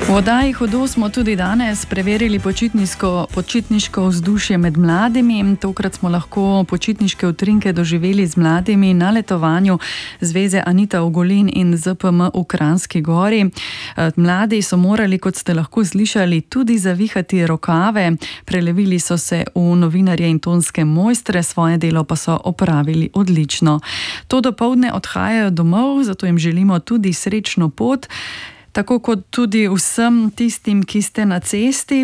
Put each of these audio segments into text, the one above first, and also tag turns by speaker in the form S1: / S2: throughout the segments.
S1: V oddaji Hudo smo tudi danes preverili počitniško vzdušje med mladimi. Tokrat smo lahko počitniške utrinke doživeli z mladimi na letovanju Zveze Anita Ogulin in ZPM v Kranjski Gori. Mladi so morali, kot ste lahko slišali, tudi zavihati rokave. Prelevili so se v novinarje in tonske mojstre, svoje delo pa so opravili odlično. To dopoldne odhajajo domov, zato jim želimo tudi srečno pot. Tako kot tudi vsem tistim, ki ste na cesti,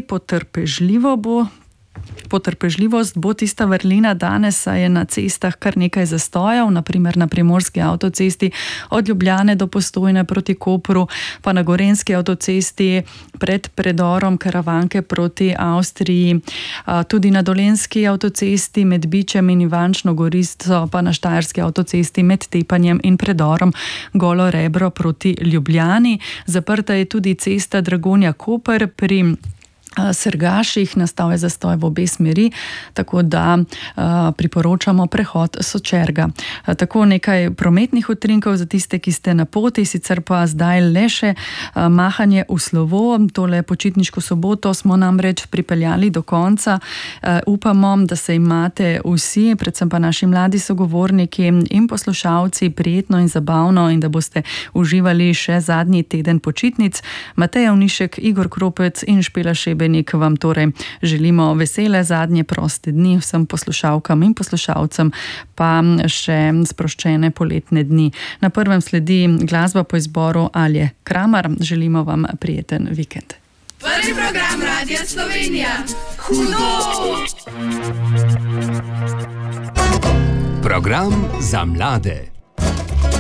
S1: potrpežljivost bo tista vrlina danes, saj je na cestah kar nekaj zastojev, naprimer na Primorski avtocesti od Ljubljane do Postojne proti Kopru, pa na Gorenjski avtocesti pred predorom Karavanke proti Avstriji, tudi na Dolenjski avtocesti med Bičem in Ivančno Gorico, pa na Štajerski avtocesti med Tepanjem in predorom Golo Rebro proti Ljubljani. Zaprta je tudi cesta Dragonja-Koper pri Sergaših, nastal je zastoj v obe smeri, tako da priporočamo prehod Sočerga. Tako nekaj prometnih utrinkov za tiste, ki ste na poti, sicer pa zdaj le še mahanje v slovo. Tole počitniško soboto smo namreč pripeljali do konca. Upamo, da se imate vsi, predvsem pa naši mladi sogovorniki in poslušalci, prijetno in zabavno in da boste uživali še zadnji teden počitnic. Matej Avnišek, Igor Kropec in Špela Šebenik vam torej želimo vesele zadnje proste dni, vsem poslušalkam in poslušalcem pa še sproščene poletne dni. Na prvem sledi glasba po izboru Alje Kramar. Želimo vam prijeten vikend.
S2: Prvi program Radia Slovenija. Hudo!
S3: Program za mlade.